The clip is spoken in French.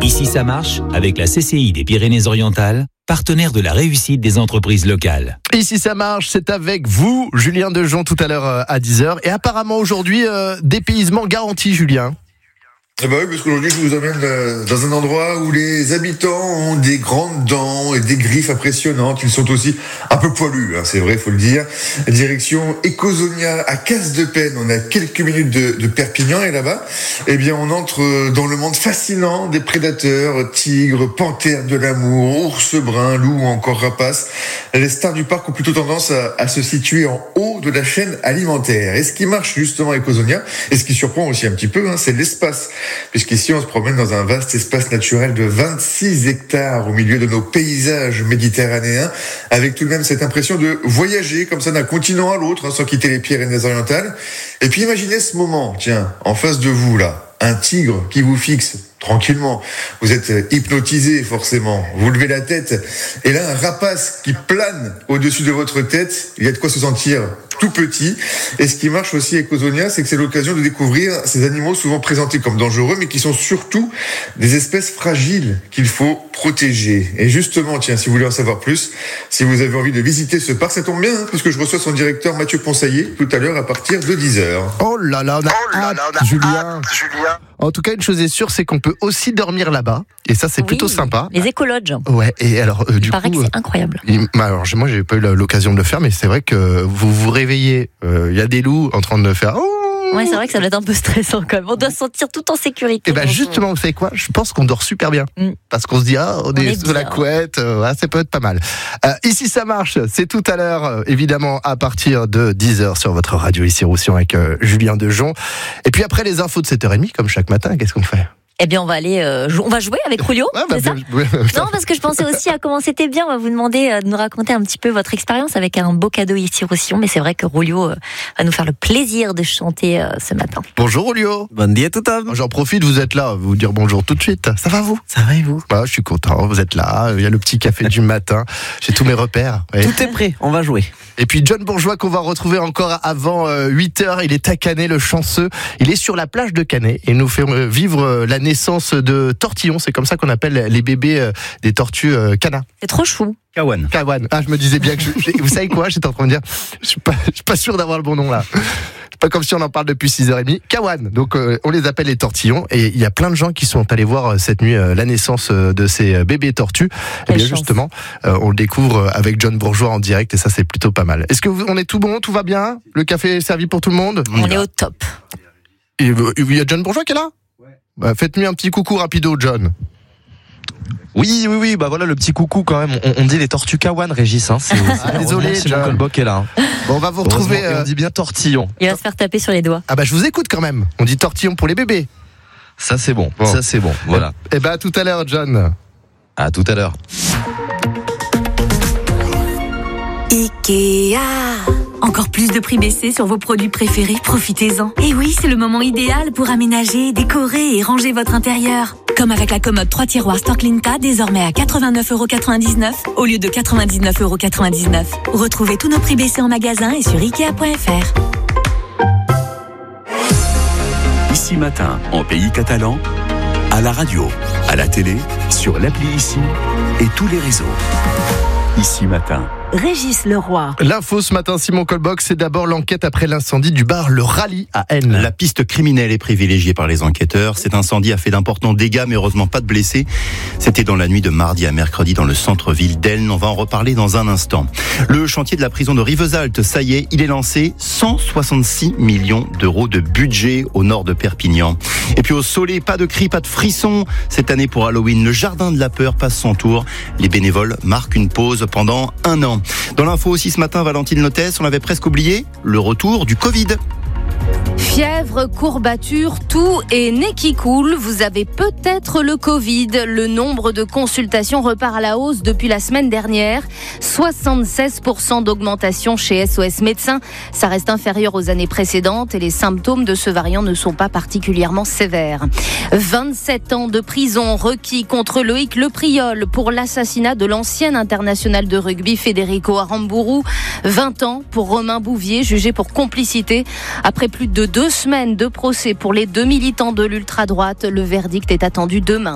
Ici ça marche avec la CCI des Pyrénées-Orientales, partenaire de la réussite des entreprises locales. Ici ça marche, c'est avec vous, Julien Dejon, tout à l'heure à 10h. Et apparemment aujourd'hui, dépaysement garanti, Julien. Eh ben oui, parce qu'aujourd'hui, je vous emmène dans un endroit où les habitants ont des grandes dents et des griffes impressionnantes. Ils sont aussi un peu poilus, hein, c'est vrai, faut le dire. Direction Ecosonia à Casse-de-Pène. On a quelques minutes de Perpignan et là-bas, eh bien, on entre dans le monde fascinant des prédateurs, tigres, panthères de l'amour, ours bruns, loups ou encore rapaces. Les stars du parc ont plutôt tendance à se situer en haut de la chaîne alimentaire. Et ce qui marche justement à Ecosonia, et ce qui surprend aussi un petit peu, c'est l'espace. Puisqu'ici, on se promène dans un vaste espace naturel de 26 hectares au milieu de nos paysages méditerranéens, avec tout de même cette impression de voyager comme ça d'un continent à l'autre, sans quitter les Pyrénées-Orientales. Et puis imaginez ce moment, tiens, en face de vous là, un tigre qui vous fixe tranquillement. Vous êtes hypnotisé forcément. Vous levez la tête et là un rapace qui plane au-dessus de votre tête. Il y a de quoi se sentir tout petit. Et ce qui marche aussi à Ecosonia, c'est que c'est l'occasion de découvrir ces animaux souvent présentés comme dangereux, mais qui sont surtout des espèces fragiles qu'il faut protéger. Et justement, tiens, si vous voulez en savoir plus, si vous avez envie de visiter ce parc, ça tombe bien, puisque je reçois son directeur Mathieu Ponsaillé tout à l'heure à partir de 10h. Oh là là, on a hâte, Julien. En tout cas, une chose est sûre, c'est qu'on peut aussi dormir là-bas. Et ça, c'est plutôt sympa. Les écologes. Ouais, et alors, du paraît coup. Que c'est incroyable. Alors, moi, j'ai pas eu l'occasion de le faire, mais c'est vrai que vous vous réveillez, il y a des loups en train de faire. Ouais, c'est vrai que ça doit être un peu stressant quand même. On doit se sentir tout en sécurité. Et ben justement, vous savez quoi ? Je pense qu'on dort super bien. Parce qu'on se dit, on est sous la couette, ça peut être pas mal. Ici, ça marche. C'est tout à l'heure, évidemment, à partir de 10h sur votre radio, ici Roussillon, avec Julien Dejon. Et puis après les infos de 7h30, comme chaque matin, qu'est-ce qu'on fait ? Eh bien, on va aller, on va jouer avec Julio, c'est ça ? Non, parce que je pensais aussi à comment c'était bien. On va vous demander de nous raconter un petit peu votre expérience avec un beau cadeau ici Roussillon. Mais c'est vrai que Julio va nous faire le plaisir de chanter ce matin. Bonjour Julio. Bon dia tout homme. J'en profite, vous êtes là, vous dire bonjour tout de suite. Ça va vous ? Ça va et vous ? Je suis content, vous êtes là. Il y a le petit café du matin. J'ai tous mes repères. Ouais. Tout est prêt, on va jouer. Et puis John Bourgeois qu'on va retrouver encore avant 8h. Il est à Canet, le chanceux. Il est sur la plage de Canet et nous fait vivre la naissance de tortillons. C'est comme ça qu'on appelle les bébés des tortues cana. C'est trop chou. Kawan. Je me disais bien que vous savez quoi ? J'étais en train de dire, je suis pas sûr d'avoir le bon nom là. C'est pas comme si on en parle depuis 6h30. Kawan. Donc on les appelle les tortillons et il y a plein de gens qui sont allés voir cette nuit la naissance de ces bébés tortues. Et bien justement, on le découvre avec John Bourgeois en direct et ça c'est plutôt pas mal. Est-ce que on est tout bon, tout va bien ? Le café est servi pour tout le monde ? On est au top. Il y a John Bourgeois qui est là ? Ouais. Faites-lui un petit coucou rapido, John. Oui, voilà le petit coucou quand même. On dit les tortues Kawan, Régis. Désolé, c'est John Colboc qui est là. Bon, on va vous retrouver. On dit bien tortillon. Il va se faire taper sur les doigts. Je vous écoute quand même. On dit tortillon pour les bébés. Ça c'est bon. Voilà. À tout à l'heure, John. À tout à l'heure. Ikea. Encore plus de prix baissés sur vos produits préférés, profitez-en. Et oui, c'est le moment idéal pour aménager, décorer et ranger votre intérieur. Comme avec la commode 3 tiroirs Storklinka, désormais à 89,99€ au lieu de 99,99€. Retrouvez tous nos prix baissés en magasin et sur Ikea.fr. Ici Matin, en pays catalan, à la radio, à la télé, sur l'appli Ici et tous les réseaux. Ici Matin. Régis Leroy. L'info ce matin, Simon Colboc, c'est d'abord l'enquête après l'incendie du bar Le Rallye à Aisne. La piste criminelle est privilégiée par les enquêteurs. Cet incendie a fait d'importants dégâts, mais heureusement pas de blessés. C'était dans la nuit de mardi à mercredi dans le centre-ville d'Aisne. On va en reparler dans un instant. Le chantier de la prison de Rivesaltes, ça y est, il est lancé. 166 millions d'euros de budget au nord de Perpignan. Et puis au Soleil, pas de cris, pas de frissons. Cette année pour Halloween, le jardin de la peur passe son tour. Les bénévoles marquent une pause pendant 1 an. Dans l'info aussi ce matin, Valentine Lotès, on avait presque oublié le retour du Covid. Fièvre, courbature, toux et nez qui coule, vous avez peut-être le Covid. Le nombre de consultations repart à la hausse depuis la semaine dernière. 76% d'augmentation chez SOS Médecins. Ça reste inférieur aux années précédentes et les symptômes de ce variant ne sont pas particulièrement sévères. 27 ans de prison requis contre Loïc Lepriol pour l'assassinat de l'ancien international de rugby Federico Aramburu. 20 ans pour Romain Bouvier, jugé pour complicité. Après plus de 2 semaines de procès pour les 2 militants de l'ultra-droite, le verdict est attendu demain.